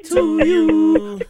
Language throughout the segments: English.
to you.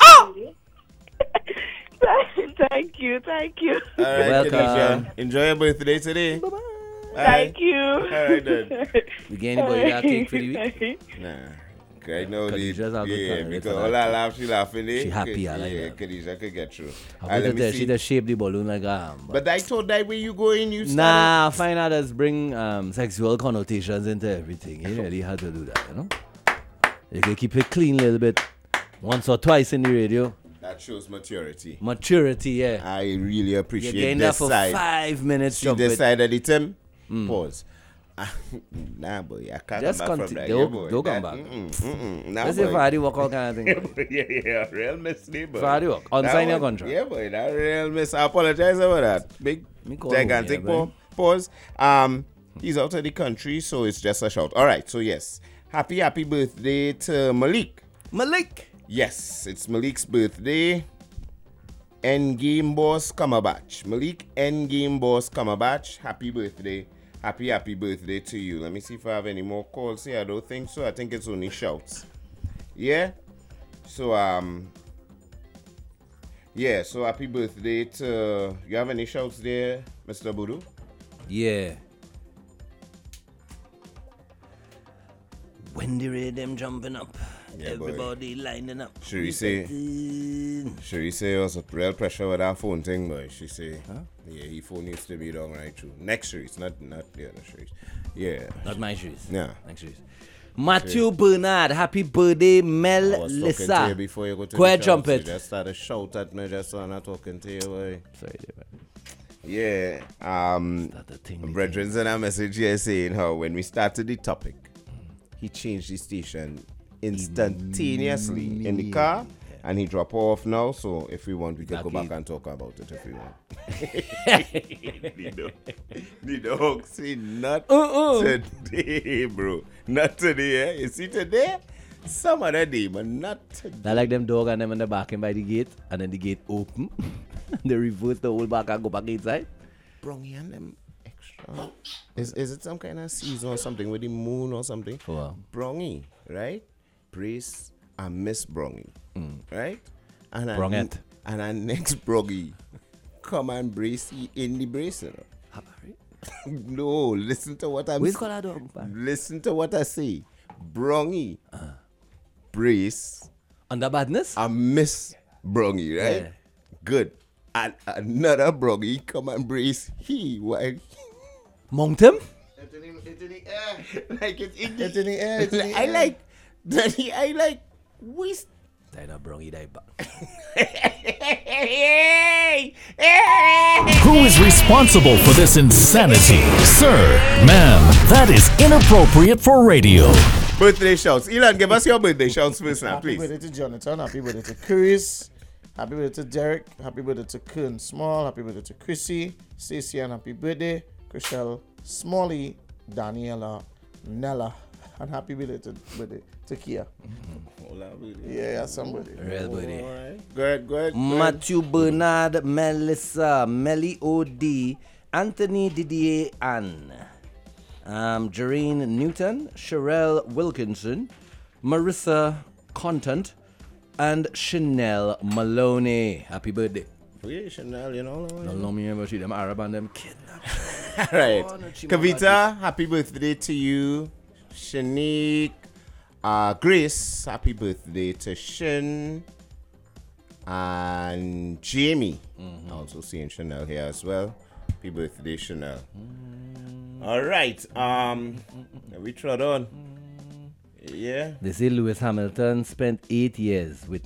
Thank you. All right, Welcome. Khadija. Enjoy your birthday today. Bye-bye. Thank you. All right, then. We get anybody that cake for the week? Nah. Okay, no, Khadijah's a good time, because that's all all. I laugh, she laughing. She happy, I like yeah, that. Khadija could get through. I Let me bet she see. just shape the balloon like But I thought that way you going, you started. Nah, fine artists bring sexual connotations into everything. You really had to do that, you know? You can keep it clean a little bit. Once or twice in the radio. That shows maturity. Maturity, yeah. I really You're appreciate getting there this for side. 5 minutes. See jump this it. side of the Tim? Pause. Nah, boy, I can't Just come back from continue. that. Don't- boy. don't come That- back. Nah, Let's say boy. Friday work all kind of thing. yeah, real miss, boy. Friday work. On That sign your one- contract. Yeah, boy, that real miss. I apologize about that. Big, Me call gigantic home, yeah, boy. pause. He's out of the country, so it's just a shout. All right, so yes. Happy birthday to Malik. Malik. Yes, it's Malik's birthday. Endgame Boss Cumberbatch. Malik Endgame Boss Cumberbatch. Happy birthday. Happy birthday to you. Let me see if I have any more calls here. I don't think so. I think it's only shouts. Yeah? So, yeah, so happy birthday to... You have any shouts there, Mr. Budu? Yeah. When the rhythm jumping up, Yeah, boy. everybody lining up. Should we say... Should we say it was a real pressure with that phone thing, boy? She say, yeah, his phone needs to be down right through. Next streets, not the other streets. Yeah. Not my shoes. Yeah. Next shoes. Matthew Bernard, happy birthday, I Mel was talking to you Lissa. before you go to Go the ahead, shouts. trumpet. You just started shout at me just when I'm talking to you, boy. Sorry, dear. Yeah. That the thing. Brethren sent a message here saying how when we started the topic, he changed the station instantaneously in the car. And he drop off now, so if we want, we can go back and talk about it if we want. The dog say not today, bro. Not today, eh? You see today? Some other day, but not today. I like them dog and them in the back and by the gate, and then the gate open. They reverse the whole back and go back inside. Brongy and them extra. Is it some kind of season or something with the moon or something? For what? Brongy, right? Brace and Miss Brongy, right? And Brongette. And our next Brongy come and brace you in the brace, you know? No, listen to what I'm Where's call that dog? Listen to what I say. Brongy, brace, Under badness? and Miss Brongy, right? Yeah. Good. And another Brongy come and brace he while Mount him? it's in the air. Like it's in It's in the air. It's in the I air. like Daddy, I like we Die that brongy die back. Who is responsible for this insanity? Sir, ma'am, that is inappropriate for radio. birthday shouts. Elon, give us your birthday shouts first now, Happy please. birthday to Jonathan. Happy birthday to Chris. Happy birthday to Derek. Happy birthday to Kern Small. Happy birthday to Chrissy. Stacey and happy birthday. Chriselle Smalley. Daniela. Nella. And happy birthday to Kia. Yeah, somebody. Real buddy. Go ahead. Matthew Bernard, Melissa, Melly O.D., Anthony Didier Ann, Jareen Newton, Sherelle Wilkinson, Marissa Contant, and Chanel Maloney. Happy birthday. Yeah, Chanel, you know. Don't know me ever see them Arab and them kidnapped. All right. Oh, no, Kavita, happy birthday to you. Shanique. Grace, happy birthday to Shin. And Jamie. Also seeing Chanel here as well. Happy birthday, Chanel. All right. We trod on. Yeah. They say Lewis Hamilton spent 8 years with